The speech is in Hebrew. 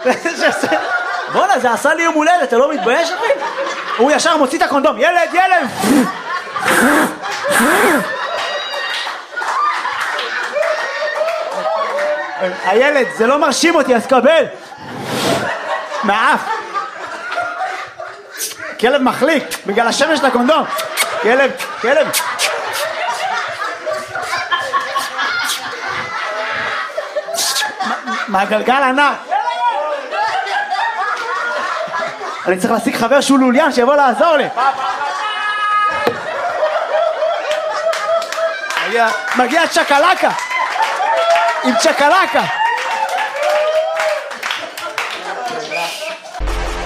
בוא'נה, זה עשה לי יום הולדת, אתה לא מתבייש אחי? הוא ישר מוציא את הקונדום, ילד! הילד, זה לא מרשים אותי, אז קבל מהאף. כלב מחליק בגלל השמש של הקונדום. כלב מהגלגל ענק. אני צריך להשיג חבר שהוא לוליין שיבוא לעזור לי. מגיע צ'קלקה עם צ'קלקה.